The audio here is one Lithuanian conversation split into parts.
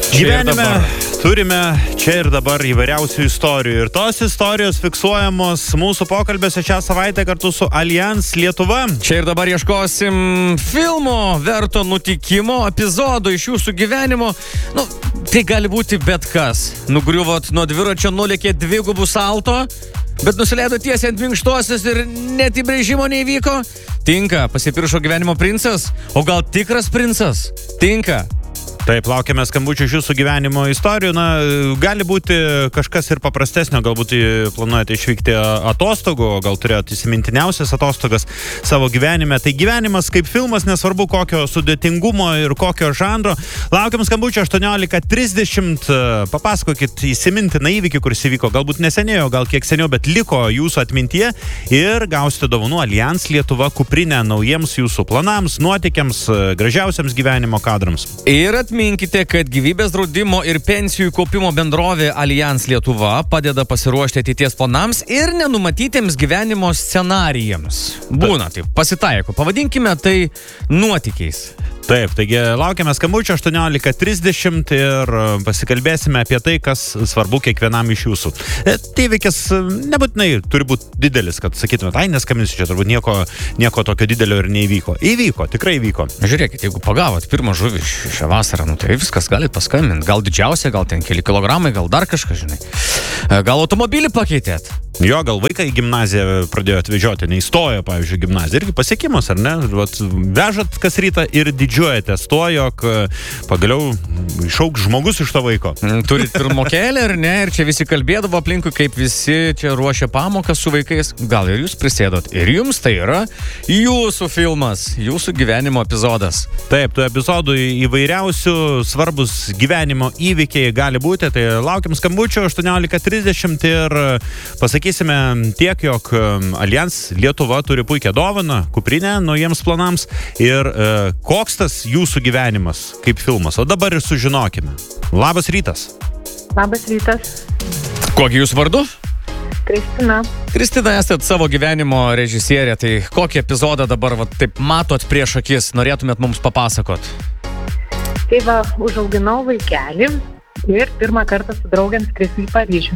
Gyvenime turime čia ir dabar įvairiausių istorijų ir tos istorijos fiksuojamos mūsų pokalbėse šią savaitę kartu su Allianz Lietuva. Čia ir dabar ieškosim filmo verto nutikimo, epizodų iš jūsų gyvenimo. Tai gali būti bet kas. Nugriuvot nuo dviračio, nulėkė dvigubų salto, bet nusileido tiesiai ant minkštosios ir net įbrėžimo neįvyko. Tinka, pasipiršo gyvenimo princas, o gal tikras princas? Tinka. Taip, laukiame skambučių iš jūsų gyvenimo istorijų. Gali būti kažkas ir paprastesnio, galbūt planuojate išvykti atostogų, gal turėjote įsimintiniausias atostogas savo gyvenime. Tai gyvenimas kaip filmas, nesvarbu kokio sudėtingumo ir kokio žanro. Laukiam skambučių 18:30. Papasakokit įsimintiną įvykį, kuris įvyko galbūt neseniai, gal kiek seniau, bet liko jūsų atmintyje ir gausite dovanų Allianz Lietuva kuprinę naujiems jūsų planams, nuotykiams, gražiausiams gyvenimo kadrams. Ir atminkite, kad gyvybės draudimo ir pensijų kaupimo bendrovė Allianz Lietuva padeda pasiruošti ateities planams ir nenumatytiems gyvenimo scenarijams. Būna taip, pasitaiko. Pavadinkime tai nuotykiais. Taip, taigi laukiame skambučio 18:30 ir pasikalbėsime apie tai, kas svarbu kiekvienam iš jūsų. Tai įvykis nebūtinai turi būti didelis, kad sakytumėt, neskambinsiu, čia turbūt nieko tokio didelio ir neįvyko. Įvyko, tikrai įvyko. Žiūrėkit, jeigu pagavot pirmą žuvį šią vasarą, tai viskas galit paskambinti. Gal didžiausia, gal ten keli kilogramai, gal dar kažką, žinai. Gal automobilį pakeitėt? Jo, gal vaiką į gimnaziją pradėjo atvežioti, neįstojo, pavyzdžiui, gimnaziją. Irgi pasiekimas, ar ne? Vežat kas rytą ir didžiuojatės to, jog pagaliau išaugs žmogus iš to vaiko. Turit pirmokėlį, ar ne? Ir čia visi kalbėdavo aplinkui, kaip visi čia ruošia pamokas su vaikais. Gal ir jūs prisėdot. Ir jums tai yra jūsų filmas, jūsų gyvenimo epizodas. Taip, tų epizodų įvairiausių svarbus gyvenimo įvykiai gali būti. Tai laukiam skambučio 18:30 ir pasakysime tiek, jog Allianz Lietuva turi puikią dovaną, kuprinę naujiems planams ir koks tas jūsų gyvenimas kaip filmas. O dabar ir sužinokime. Labas rytas. Labas rytas. Kokį jūs vardu? Kristina. Kristina, esate savo gyvenimo režisierė, tai kokį epizodą dabar taip matot prieš akis, norėtumėt mums papasakot? Tai va, užauginau vaikelį ir pirmą kartą su draugėm skrisiu į Paryžių.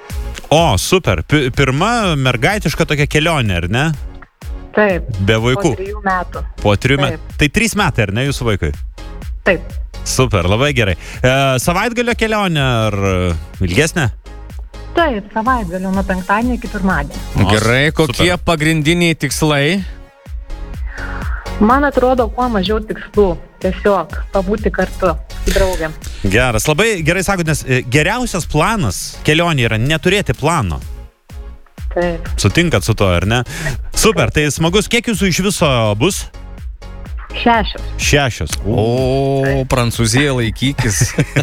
O, super. Pirma mergaitiška tokia kelionė, ar ne? Taip. Be vaikų. Po 3 metų. Po 3 metų. Tai 3 metai, ar ne, jūsų vaikai? Taip. Super, labai gerai. Savaitgalio kelionė ar ilgesnė? Taip, savaitgalio nuo penktadienio iki pirmadienio. Gerai, kokie super pagrindiniai tikslai? Man atrodo, kuo mažiau tikslų. Tiesiog pabūti kartu su draugiam. Geras, labai gerai sakot, nes geriausias planas kelionė yra neturėti plano. Taip. Sutinkat su to, ar ne? Super, tai smagus. Kiek jūsų iš viso bus? 6. O, Prancūzija laikykis.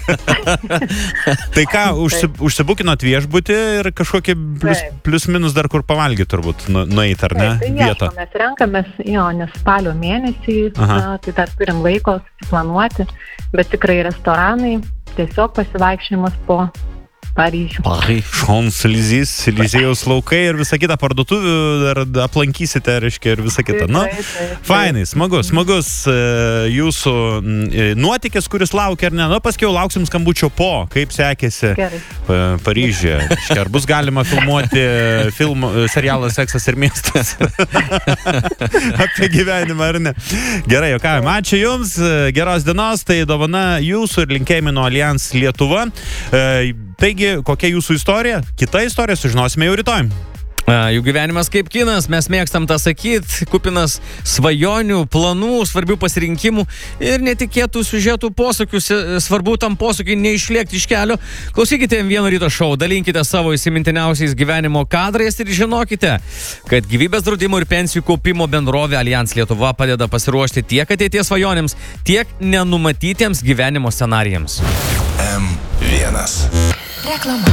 Tai ką, užsibukinot viešbutį ir kažkokį plius minus dar kur pavalgyti turbūt nueit, ar ne? Tai ieško, mes renkamės, nes spalio mėnesį, tai dar turim laiko susiplanuoti, bet tikrai restoranai, tiesiog pasivaikščiojimas po Paryžių. Champs-Élysées, Eliziejaus laukai ir visą kitą parduotuvių dar aplankysite, reiškia, ir visą kitą. Fainai, smagus jūsų nuotykis, kuris laukia, ar ne? Paskiau lauksim skambučio po, kaip sekėsi Paryžiuje. Ar bus galima filmuoti serialą Seksas ir miestas? Apie gyvenimą, ar ne? Gerai, jokavim. Ačiū jums, geros dienos, tai dovana jūsų ir linkėjimai nuo Allianz Lietuva. Taigi, kokia jūsų istorija? Kita istorija sužinosime jau rytoj. Jų gyvenimas kaip kinas, mes mėgstam tą sakyt, kupinas svajonių, planų, svarbių pasirinkimų ir netikėtų siužetų posūkių. Svarbu tam posūkiui neišlėkti iš kelio. Klausykite M1 ryto šou, dalinkite savo įsimintiniausiais gyvenimo kadrais ir žinokite, kad gyvybės draudimo ir pensijų kaupimo bendrovė Allianz Lietuva padeda pasiruošti tiek ateities svajonėms, tiek nenumatytiems gyvenimo scenarijams. M1. Reklama.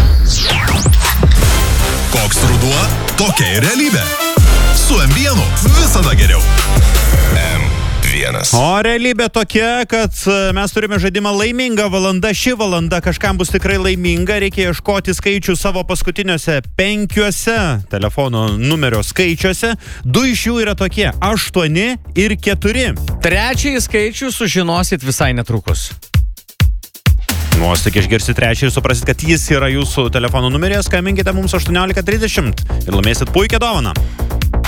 Koks ruduo, tokia ir realybė. Su M1 visada geriau. M1. O realybė tokia, kad mes turime žaidimą Laiminga valanda. Ši valanda kažkam bus tikrai laiminga. Reikia ieškoti skaičių savo paskutiniuose 5 telefono numerio skaičiuose. 2 iš jų yra tokie - 8 ir 4. Trečiąjį skaičių sužinosit visai netrukus. Vos tik išgirsit trečią ir suprasit, kad jis yra jūsų telefono numeris, skambinkite mums 18:30 ir laimėsit puikią dovaną.